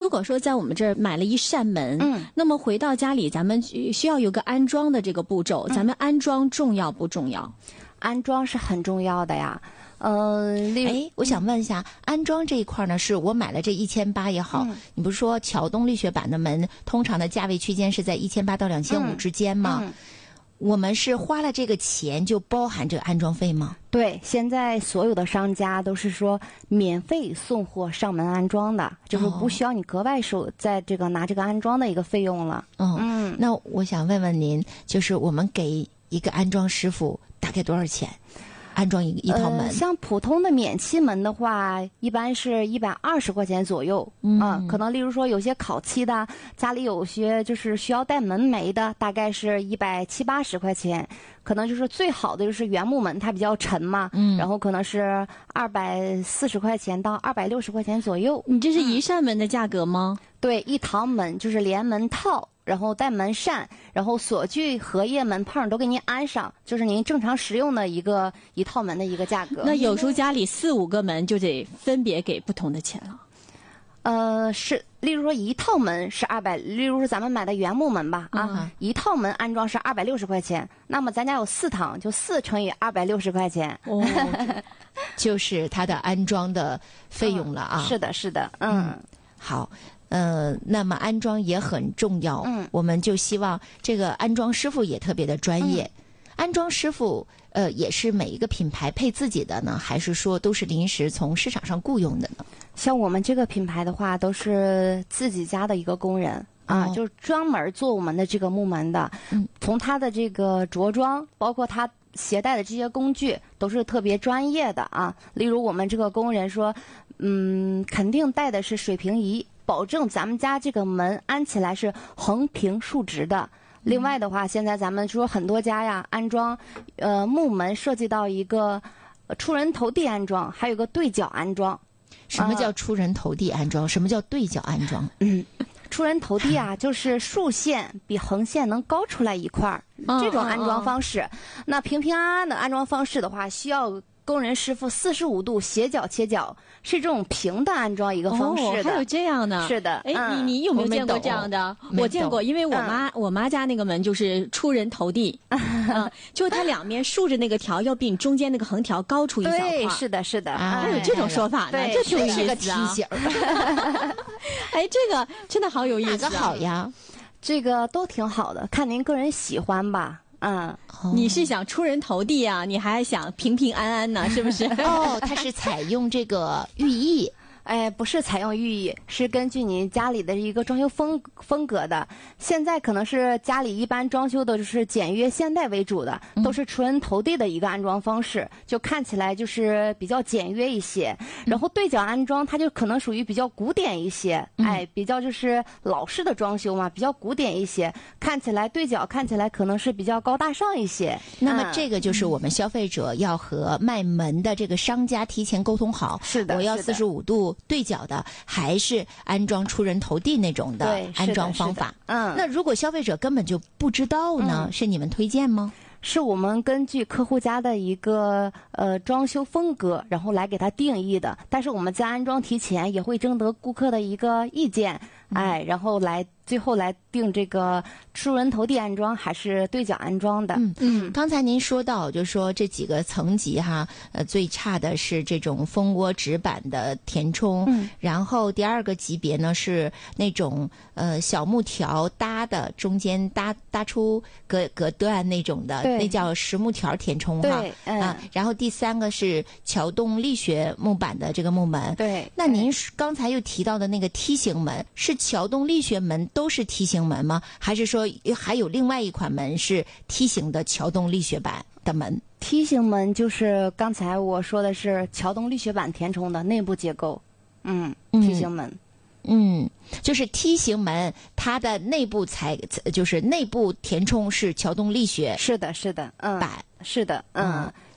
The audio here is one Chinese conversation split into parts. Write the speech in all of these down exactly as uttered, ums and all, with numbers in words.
果说在我们这儿买了一扇门， 嗯， 那么回到家里，咱们需要有个安装的这个步骤，咱们安装重要不重要？ 安装是很重要的呀。呃， 哎，我想问一下，安装这一块呢，是我买了这一千八也好， 嗯、 你不是说桥东力学版的门通常的价位区间是在一千八到两千五之间吗？ 嗯嗯我们是花了这个钱就包含这个安装费吗？ 对，现在所有的商家都是说免费送货上门安装的，就是不需要你格外收在这个拿这个安装的一个费用了。 嗯嗯，那我想问问您，就是我们给一个安装师傅大概多少钱？安装一一套门、 呃，像普通的免漆门的话，一般是一百二十块钱左右。 嗯、 呃，可能例如说有些烤漆的，家里有些就是需要带门楣的，大概是一百七八十块钱。可能就是最好的就是原木门，它比较沉嘛，嗯，然后可能是二百四十块钱到二百六十块钱左右。 你这是一扇门的价格吗？ 嗯、对，一堂门就是连门套。然后带门扇，然后锁具、荷叶、门碰都给您安上，就是您正常使用的一个一套门的一个价格。 那有时候家里四五个门就得分别给不同的钱了。 呃，是，例如说一套门是二百，例如说咱们买的原木门吧，啊，嗯、一套门安装是二百六十块钱，那么咱家有四堂，就四乘以二百六十块钱， 哦，就是它的安装的费用了啊。 嗯、是的，是的，嗯， 嗯好。呃，那么安装也很重要，嗯，我们就希望这个安装师傅也特别的专业。嗯、安装师傅，呃，也是每一个品牌配自己的呢，还是说都是临时从市场上雇佣的呢？ 像我们这个品牌的话，都是自己家的一个工人啊，哦、就是专门做我们的这个木门的。嗯，从他的这个着装，包括他携带的这些工具，都是特别专业的啊。例如我们这个工人说，嗯，肯定带的是水平仪。保证咱们家这个门安起来是横平竖直的。另外的话，现在咱们说很多家呀安装，呃木门涉及到一个出人头地安装，还有个对角安装。 什么叫出人头地安装？呃、什么叫对角安装？ 嗯，出人头地啊，就是竖线比横线能高出来一块儿，这种安装方式。哦哦哦那平平安安的安装方式的话，需要工人师傅四十五度斜角切角，是这种平的安装一个方式的。 哦，还有这样的？ 是的。 哎，嗯、你你有没有见过这样的？我, 我见过，因为我妈、嗯、我妈家那个门就是出人头地，嗯，就是它两面竖着那个条要比你中间那个横条高出一小块。 对，是的，是的。 啊，还有这种说法呢，这挺有意思啊。提醒。 哎，这个真的好有意思、啊。 哪个好呀？ 这个都挺好的，看您个人喜欢吧。嗯， 你是想出人头地啊？你还想平平安安呢？是不是？ 哦，它是采用这个寓意。 哎，不是采用寓意，是根据你家里的一个装修风风格的。现在可能是家里一般装修的就是简约现代为主的，嗯、都是出人头地的一个安装方式，就看起来就是比较简约一些。嗯、然后对角安装，它就可能属于比较古典一些，嗯、哎，比较就是老式的装修嘛，比较古典一些，看起来对角看起来可能是比较高大上一些。 那么这个就是我们消费者要和卖门的这个商家提前沟通好， 是的， 我要四十五度。对角的还是安装出人头地那种的安装方法。 嗯， 那如果消费者根本就不知道呢，嗯、是你们推荐吗？ 是我们根据客户家的一个呃装修风格，然后来给他定义的。但是我们在安装提前也会征得顾客的一个意见，嗯、哎，然后来最后来定这个出人头地安装还是对角安装的。 嗯嗯，刚才您说到，就说这几个层级哈，呃，最差的是这种蜂窝纸板的填充，嗯、然后第二个级别呢是那种呃小木条搭的，中间搭搭出隔隔断那种的。那叫实木条填充哈， 嗯、 啊，然后第三个是桥洞力学木板的这个木门。 对， 那您刚才又提到的那个梯形门，是桥洞力学门都是梯形门吗？还是说还有另外一款门是梯形的桥洞力学板的门？ 梯形门就是刚才我说的是桥洞力学板填充的内部结构，嗯，梯形门。 嗯嗯，就是梯形门，它的内部材就是内部填充是桥洞力学， 是的，是的，嗯， 板是的，嗯，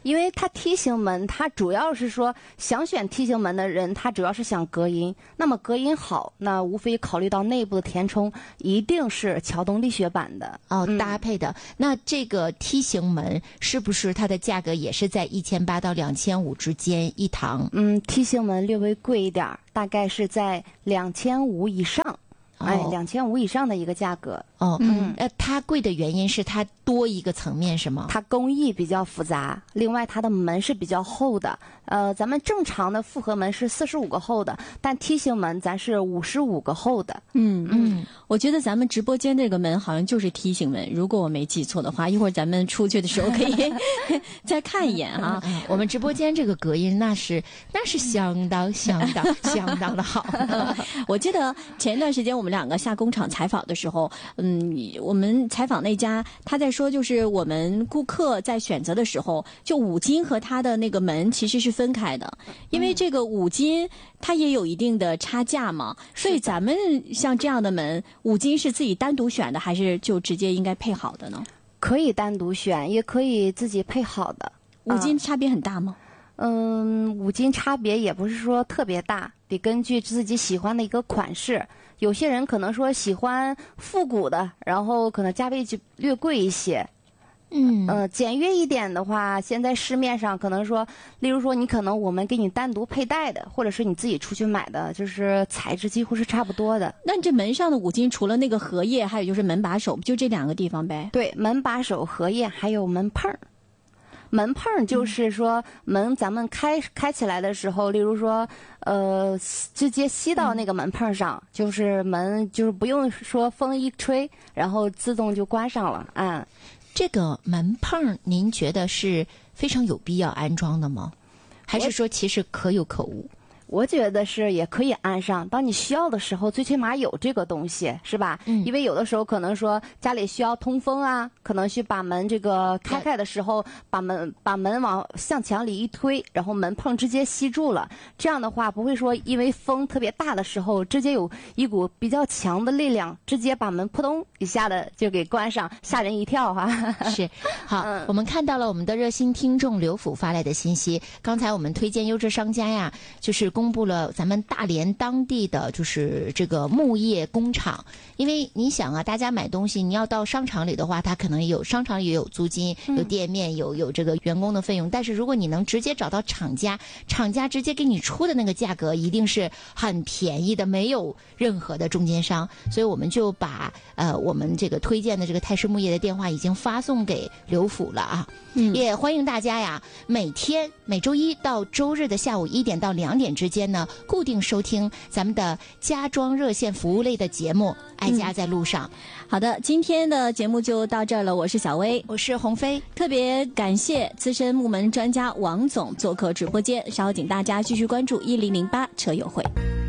因为它梯形门，它主要是说想选梯形门的人，他主要是想隔音。那么隔音好，那无非考虑到内部的填充一定是桥东力学版的哦，搭配的。嗯、那这个梯形门是不是它的价格也是在一千八到两千五之间一堂？ 嗯，梯形门略微贵一点，大概是在两千五以上。哎，两千五以上的一个价格哦，嗯，呃，它贵的原因是它多一个层面是吗？ 它工艺比较复杂，另外它的门是比较厚的。呃，咱们正常的复合门是四十五个厚的，但梯形门咱是五十五个厚的。 嗯嗯，我觉得咱们直播间这个门好像就是梯形门，如果我没记错的话，一会儿咱们出去的时候可以再看一眼啊。 嗯、我们直播间这个隔音那是那是相当相当相当的好。 我记得前一段时间我们两个下工厂采访的时候，嗯，我们采访那家他在说，就是我们顾客在选择的时候，就五金和他的那个门其实是分开的，因为这个五金它也有一定的差价嘛，所以咱们像这样的门，五金是自己单独选的，还是就直接应该配好的呢？ 可以单独选，也可以自己配好的。 五金差别很大吗？ 嗯，五金差别也不是说特别大，得根据自己喜欢的一个款式。有些人可能说喜欢复古的，然后可能价位就略贵一些。 嗯呃，简约一点的话，现在市面上可能说，例如说你可能我们给你单独配带的，或者是你自己出去买的，就是材质几乎是差不多的。 那这门上的五金除了那个荷叶，还有就是门把手，就这两个地方呗？ 对，门把手、荷叶还有门碰儿。门碰就是说门咱们开开起来的时候，例如说呃直接吸到那个门碰上，嗯、就是门就是不用说风一吹，然后自动就关上了。嗯， 这个门碰您觉得是非常有必要安装的吗？还是说其实可有可无？ 我觉得是也可以安上，当你需要的时候，最起码有这个东西，是吧？嗯。因为有的时候可能说家里需要通风啊，可能去把门这个开开的时候，把门把门往向墙里一推，然后门碰直接吸住了。这样的话不会说因为风特别大的时候，直接有一股比较强的力量，直接把门扑通一下的就给关上，吓人一跳哈、啊。 是，好、嗯，我们看到了我们的热心听众刘府发来的信息。刚才我们推荐优质商家呀，就是公布了咱们大连当地的就是这个木业工厂，因为你想啊，大家买东西你要到商场里的话，它可能有商场也有租金，有店面，有有这个员工的费用，但是如果你能直接找到厂家，厂家直接给你出的那个价格一定是很便宜的，没有任何的中间商，所以我们就把呃我们这个推荐的这个泰式木业的电话已经发送给刘府了啊。嗯，也欢迎大家呀，每天每周一到周日的下午一点到两点之间呢，固定收听咱们的家装热线服务类的节目《爱家在路上》。 嗯、好的，今天的节目就到这儿了。我是小薇， 我是鸿飞， 特别感谢资深木门专家王总做客直播间。稍后请大家继续关注一零零八车友会。